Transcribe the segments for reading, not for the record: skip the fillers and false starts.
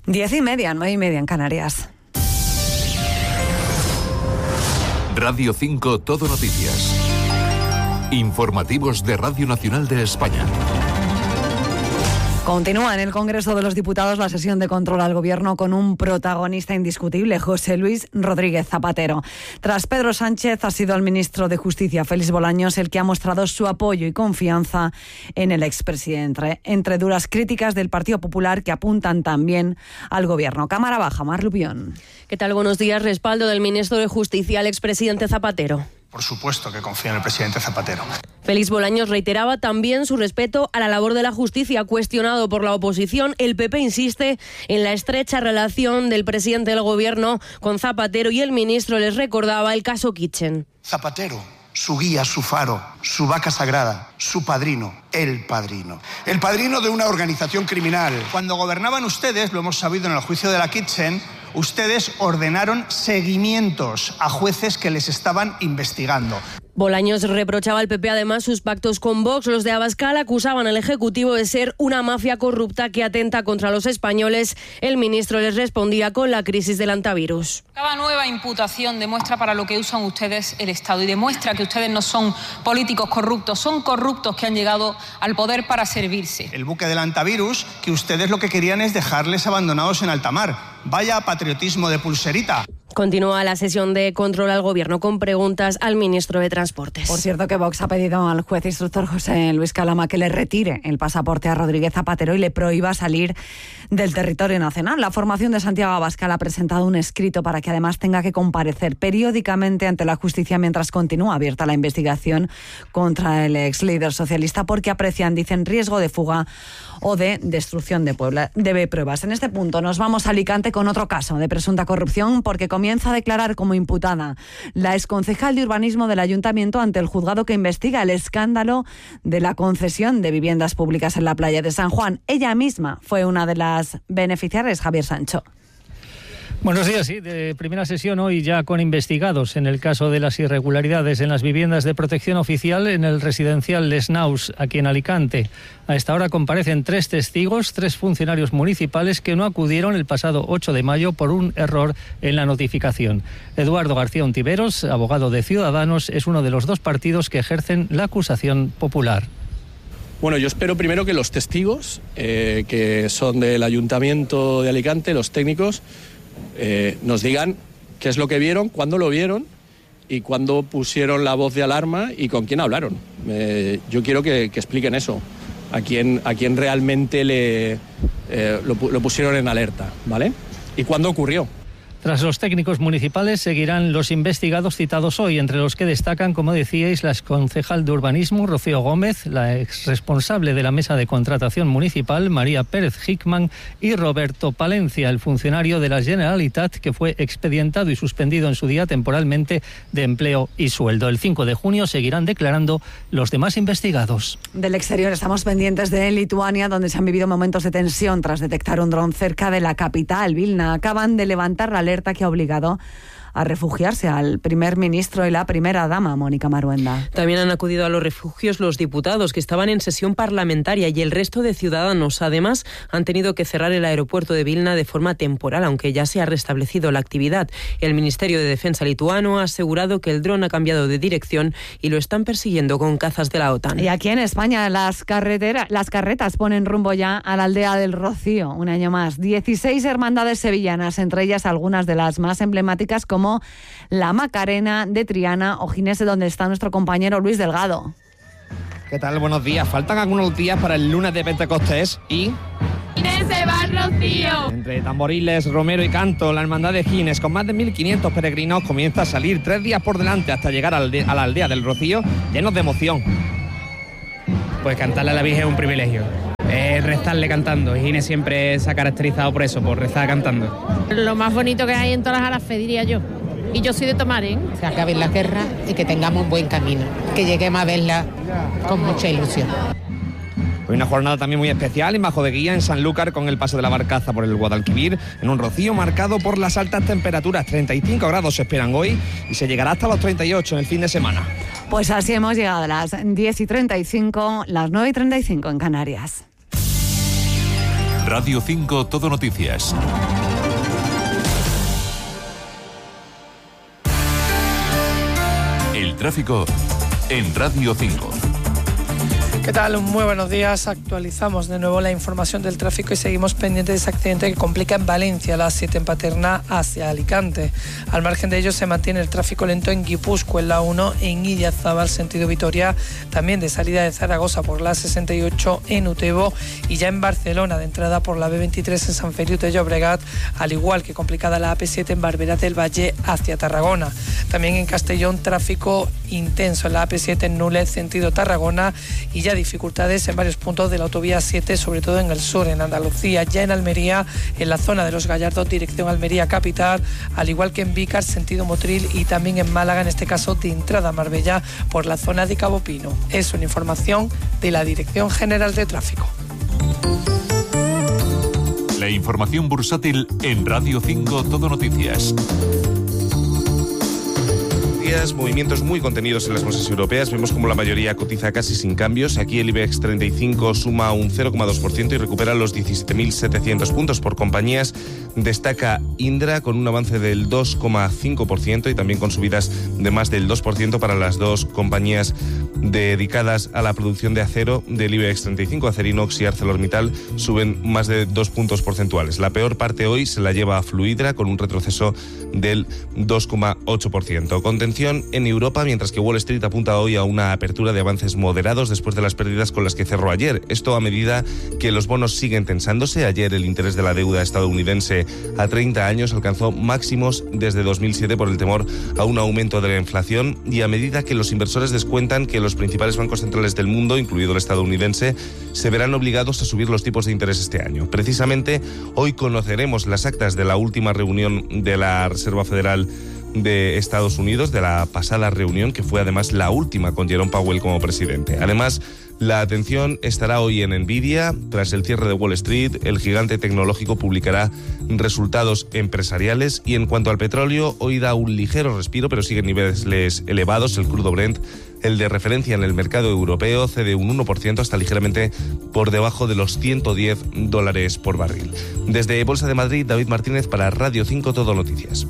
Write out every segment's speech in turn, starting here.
10:30, 9:30 en Canarias. Radio 5 Todo Noticias. Informativos de Radio Nacional de España. Continúa en el Congreso de los Diputados la sesión de control al Gobierno con un protagonista indiscutible, José Luis Rodríguez Zapatero. Tras Pedro Sánchez, ha sido el ministro de Justicia, Félix Bolaños, el que ha mostrado su apoyo y confianza en el expresidente, entre duras críticas del Partido Popular que apuntan también al Gobierno. Cámara Baja, Mar Lupión. ¿Qué tal? Buenos días. Respaldo del ministro de Justicia al expresidente Zapatero. Por supuesto que confío en el presidente Zapatero. Félix Bolaños reiteraba también su respeto a la labor de la justicia. Cuestionado por la oposición, el PP insiste en la estrecha relación del presidente del Gobierno con Zapatero y el ministro les recordaba el caso Kitchen. Zapatero, su guía, su faro, su vaca sagrada, su padrino, el padrino. El padrino de una organización criminal. Cuando gobernaban ustedes, lo hemos sabido en el juicio de la Kitchen, ustedes ordenaron seguimientos a jueces que les estaban investigando. Bolaños reprochaba al PP además sus pactos con Vox. Los de Abascal acusaban al Ejecutivo de ser una mafia corrupta que atenta contra los españoles. El ministro les respondía con la crisis del antivirus. Cada nueva imputación demuestra para lo que usan ustedes el Estado y demuestra que ustedes no son políticos corruptos, son corruptos que han llegado al poder para servirse. El buque del antivirus, que ustedes lo que querían es dejarles abandonados en alta mar. Vaya patriotismo de pulserita. Continúa la sesión de control al Gobierno con preguntas al ministro de Transportes. Por cierto, que Vox ha pedido al juez instructor José Luis Calama que le retire el pasaporte a Rodríguez Zapatero y le prohíba salir del territorio nacional. La formación de Santiago Abascal ha presentado un escrito para que además tenga que comparecer periódicamente ante la justicia mientras continúa abierta la investigación contra el ex líder socialista porque aprecian, dicen, riesgo de fuga o de destrucción de pruebas. En este punto nos vamos a Alicante con otro caso de presunta corrupción porque comienza a declarar como imputada la exconcejal de urbanismo del ayuntamiento ante el juzgado que investiga el escándalo de la concesión de viviendas públicas en la playa de San Juan. Ella misma fue una de las beneficiarias, Javier Sancho. Buenos días, sí, de primera sesión hoy ya con investigados en el caso de las irregularidades en las viviendas de protección oficial en el residencial Les Naus, aquí en Alicante. A esta hora comparecen 3 testigos, 3 funcionarios municipales que no acudieron el pasado 8 de mayo por un error en la notificación. Eduardo García Ontiveros, abogado de Ciudadanos, es uno de los 2 partidos que ejercen la acusación popular. Bueno, yo espero primero que los testigos, que son del Ayuntamiento de Alicante, los técnicos, nos digan qué es lo que vieron, cuándo lo vieron y cuándo pusieron la voz de alarma y con quién hablaron. Yo quiero que expliquen eso, a quién realmente lo pusieron en alerta, ¿vale? ¿Y cuándo ocurrió? Tras los técnicos municipales seguirán los investigados citados hoy, entre los que destacan, como decíais, la exconcejal de urbanismo, Rocío Gómez, la exresponsable de la mesa de contratación municipal, María Pérez Hickman, y Roberto Palencia, el funcionario de la Generalitat, que fue expedientado y suspendido en su día temporalmente de empleo y sueldo. El 5 de junio seguirán declarando los demás investigados. Del exterior estamos pendientes de Lituania, donde se han vivido momentos de tensión tras detectar un dron cerca de la capital, Vilna. Acaban de levantar la alerta que ha obligado a refugiarse al primer ministro y la primera dama, Mónica Maruenda. También han acudido a los refugios los diputados que estaban en sesión parlamentaria y el resto de ciudadanos. Además, han tenido que cerrar el aeropuerto de Vilna de forma temporal, aunque ya se ha restablecido la actividad. El Ministerio de Defensa lituano ha asegurado que el dron ha cambiado de dirección y lo están persiguiendo con cazas de la OTAN. Y aquí en España las carretas ponen rumbo ya a la aldea del Rocío, un año más. 16 hermandades sevillanas, entre ellas algunas de las más emblemáticas como la Macarena de Triana o Ginés, donde está nuestro compañero Luis Delgado. ¿Qué tal? Buenos días. Faltan algunos días para el lunes de Pentecostés y... ¡Ginés se va al Rocío! Entre tamboriles, romero y canto, la hermandad de Ginés, con más de 1.500 peregrinos, comienza a salir 3 días por delante hasta llegar a la aldea del Rocío, llenos de emoción. Pues cantarle a la Virgen es un privilegio. Rezarle cantando. Ginés siempre se ha caracterizado por eso, por rezar cantando. Lo más bonito que hay en todas las alas, diría yo. Y yo soy de Tomares. Se acaben las guerras y que tengamos un buen camino. Que lleguemos a verla con mucha ilusión. Hoy una jornada también muy especial en Bajo de Guía, en Sanlúcar, con el paso de la barcaza por el Guadalquivir, en un Rocío marcado por las altas temperaturas. 35 grados se esperan hoy y se llegará hasta los 38 en el fin de semana. Pues así hemos llegado a las 10:35, las 9:35 en Canarias. Radio 5 Todo Noticias. El tráfico en Radio 5. ¿Qué tal? Muy buenos días. Actualizamos de nuevo la información del tráfico y seguimos pendientes de ese accidente que complica en Valencia, la A7 en Paterna hacia Alicante. Al margen de ello se mantiene el tráfico lento en Guipúzcoa, en la 1, en Idiazábal, sentido Vitoria, también de salida de Zaragoza por la 68 en Utebo y ya en Barcelona de entrada por la B23 en San Feliu de Llobregat, al igual que complicada la AP7 en Barberá del Valle hacia Tarragona. También en Castellón tráfico intenso en la AP7 en Nules, sentido Tarragona, y ya dificultades en varios puntos de la autovía 7, sobre todo en el sur, en Andalucía, ya en Almería, en la zona de Los Gallardos, dirección Almería capital, al igual que en Vícar, sentido Motril, y también en Málaga, en este caso de entrada a Marbella, por la zona de Cabo Pino. Es una información de la Dirección General de Tráfico. La información bursátil en Radio 5 Todo Noticias. Movimientos muy contenidos en las bolsas europeas. Vemos como la mayoría cotiza casi sin cambios. Aquí el IBEX 35 suma un 0,2% y recupera los 17.700 puntos por compañías. Destaca Indra con un avance del 2,5% y también con subidas de más del 2% para las dos compañías dedicadas a la producción de acero del IBEX 35. Acerinox y ArcelorMittal suben más de 2 puntos porcentuales. La peor parte hoy se la lleva a Fluidra con un retroceso del 2,8%. Contención en Europa, mientras que Wall Street apunta hoy a una apertura de avances moderados después de las pérdidas con las que cerró ayer. Esto a medida que los bonos siguen tensándose. Ayer el interés de la deuda estadounidense a 30 años alcanzó máximos desde 2007 por el temor a un aumento de la inflación, y a medida que los inversores descuentan que los principales bancos centrales del mundo, incluido el estadounidense, se verán obligados a subir los tipos de interés este año. Precisamente hoy conoceremos las actas de la última reunión de la Reserva Federal de Estados Unidos, de la pasada reunión, que fue además la última con Jerome Powell como presidente. Además, la atención estará hoy en Nvidia. Tras el cierre de Wall Street, el gigante tecnológico publicará resultados empresariales. Y en cuanto al petróleo, hoy da un ligero respiro, pero sigue en niveles elevados. El crudo Brent, el de referencia en el mercado europeo, cede un 1% hasta ligeramente por debajo de los $110 por barril. Desde Bolsa de Madrid, David Martínez para Radio 5 Todo Noticias.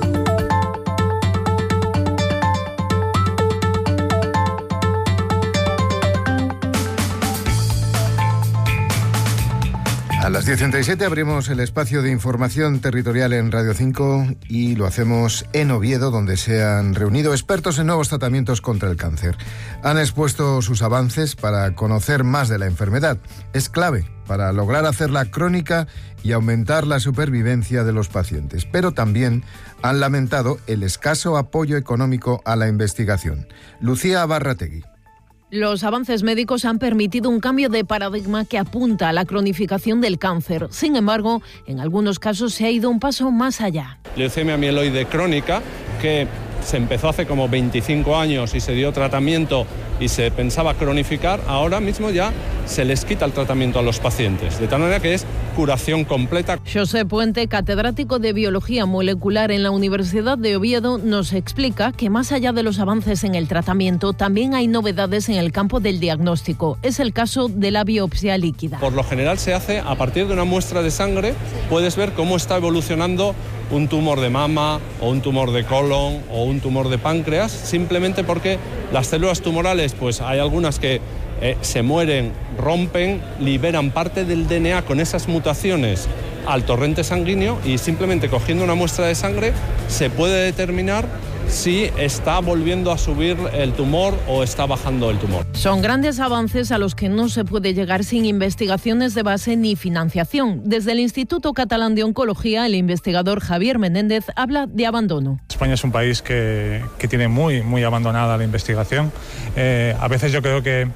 A las 10:37 abrimos el espacio de información territorial en Radio 5 y lo hacemos en Oviedo, donde se han reunido expertos en nuevos tratamientos contra el cáncer. Han expuesto sus avances para conocer más de la enfermedad. Es clave para lograr hacerla crónica y aumentar la supervivencia de los pacientes, pero también han lamentado el escaso apoyo económico a la investigación. Lucía Barrategui. Los avances médicos han permitido un cambio de paradigma que apunta a la cronificación del cáncer. Sin embargo, en algunos casos se ha ido un paso más allá. Leucemia amiloide crónica, que se empezó hace como 25 años y se dio tratamiento y se pensaba cronificar, ahora mismo ya se les quita el tratamiento a los pacientes, de tal manera que es curación completa. José Puente, catedrático de Biología Molecular en la Universidad de Oviedo, nos explica que más allá de los avances en el tratamiento, también hay novedades en el campo del diagnóstico. Es el caso de la biopsia líquida. Por lo general se hace a partir de una muestra de sangre, puedes ver cómo está evolucionando un tumor de mama o un tumor de colon o un tumor de páncreas, simplemente porque las células tumorales, pues hay algunas que se mueren, rompen, liberan parte del DNA con esas mutaciones al torrente sanguíneo, y simplemente cogiendo una muestra de sangre se puede determinar si está volviendo a subir el tumor o está bajando el tumor. Son grandes avances a los que no se puede llegar sin investigaciones de base ni financiación. Desde el Instituto Catalán de Oncología, el investigador Javier Menéndez habla de abandono. España es un país que tiene muy abandonada la investigación. A veces yo creo que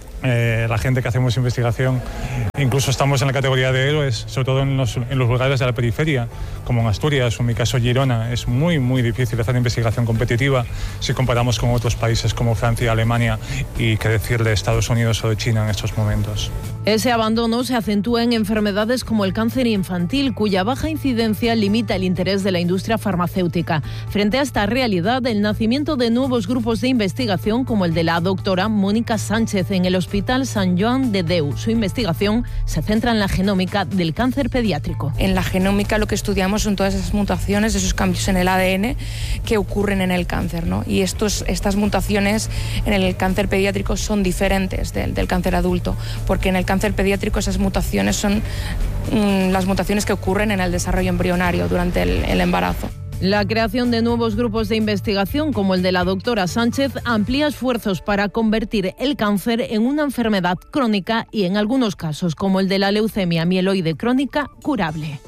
la gente que hacemos investigación incluso estamos en la categoría de héroes, sobre todo en los lugares de la periferia, como en Asturias o en mi caso Girona. Es muy difícil hacer investigación competitiva si comparamos con otros países como Francia, Alemania y qué decir de Estados Unidos o de China en estos momentos. Ese abandono se acentúa en enfermedades como el cáncer infantil, cuya baja incidencia limita el interés de la industria farmacéutica. Frente a esta realidad, el nacimiento de nuevos grupos de investigación, como el de la doctora Mónica Sánchez en el Hospital Hospital Sant Joan de Déu. Su investigación se centra en la genómica del cáncer pediátrico. En la genómica lo que estudiamos son todas esas mutaciones, esos cambios en el ADN que ocurren en el cáncer, ¿no? Y estas mutaciones en el cáncer pediátrico son diferentes del cáncer adulto, porque en el cáncer pediátrico esas mutaciones son las mutaciones que ocurren en el desarrollo embrionario durante el embarazo. La creación de nuevos grupos de investigación, como el de la doctora Sánchez, amplía esfuerzos para convertir el cáncer en una enfermedad crónica y, en algunos casos, como el de la leucemia mieloide crónica, curable.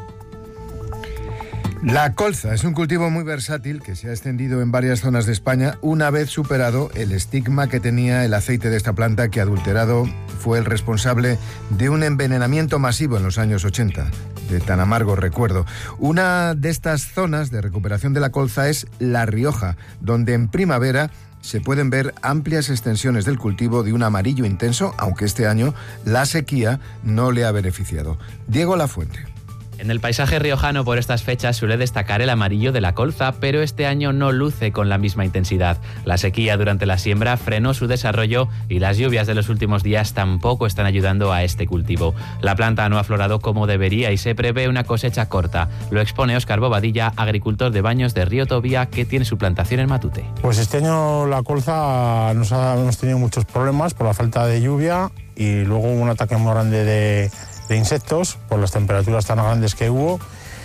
La colza es un cultivo muy versátil que se ha extendido en varias zonas de España una vez superado el estigma que tenía el aceite de esta planta, que adulterado fue el responsable de un envenenamiento masivo en los años 80, de tan amargo recuerdo. Una de estas zonas de recuperación de la colza es La Rioja, donde en primavera se pueden ver amplias extensiones del cultivo de un amarillo intenso, aunque este año la sequía no le ha beneficiado. Diego Lafuente. En el paisaje riojano por estas fechas suele destacar el amarillo de la colza, pero este año no luce con la misma intensidad. La sequía durante la siembra frenó su desarrollo y las lluvias de los últimos días tampoco están ayudando a este cultivo. La planta no ha aflorado como debería y se prevé una cosecha corta. Lo expone Óscar Bobadilla, agricultor de Baños de Río Tobía, que tiene su plantación en Matute. Pues este año la colza hemos tenido muchos problemas por la falta de lluvia y luego hubo un ataque muy grande de insectos por las temperaturas tan grandes que hubo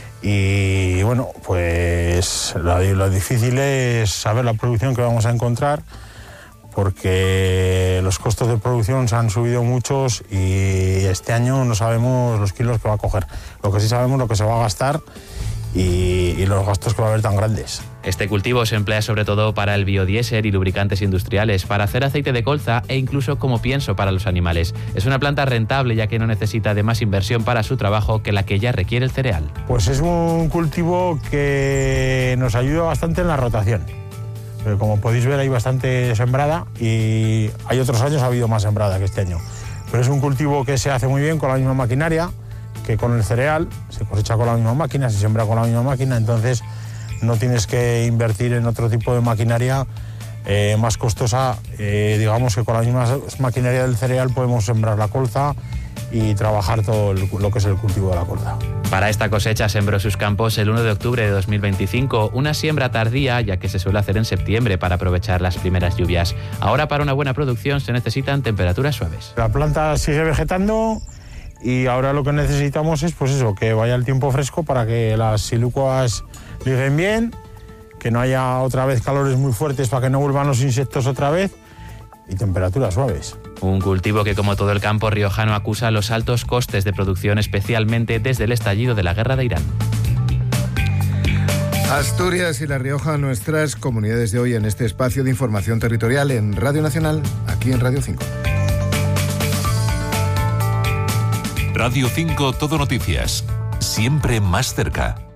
y bueno, pues lo difícil es saber la producción que vamos a encontrar, porque los costos de producción se han subido muchos y este año no sabemos los kilos que va a coger. Lo que sí sabemos lo que se va a gastar y los gastos que va a haber tan grandes. Este cultivo se emplea sobre todo para el biodiesel y lubricantes industriales, para hacer aceite de colza e incluso como pienso para los animales. Es una planta rentable, ya que no necesita de más inversión para su trabajo que la que ya requiere el cereal. Pues es un cultivo que nos ayuda bastante en la rotación. Pero como podéis ver, hay bastante sembrada y hay otros años ha habido más sembrada que este año. Pero es un cultivo que se hace muy bien con la misma maquinaria que con el cereal, se cosecha con la misma máquina, se siembra con la misma máquina, entonces no tienes que invertir en otro tipo de maquinaria más costosa. Digamos que con la misma maquinaria del cereal podemos sembrar la colza y trabajar todo lo que es el cultivo de la colza. Para esta cosecha sembró sus campos el 1 de octubre de 2025, una siembra tardía, ya que se suele hacer en septiembre para aprovechar las primeras lluvias. Ahora, para una buena producción se necesitan temperaturas suaves. La planta sigue vegetando y ahora lo que necesitamos es pues eso, que vaya el tiempo fresco para que las silucas liguen bien, que no haya otra vez calores muy fuertes para que no vuelvan los insectos otra vez, y temperaturas suaves. Un cultivo que, como todo el campo riojano, acusa los altos costes de producción, especialmente desde el estallido de la guerra de Irán. Asturias y La Rioja, nuestras comunidades de hoy en este espacio de información territorial en Radio Nacional, aquí en Radio 5. Radio 5 Todo Noticias, siempre más cerca.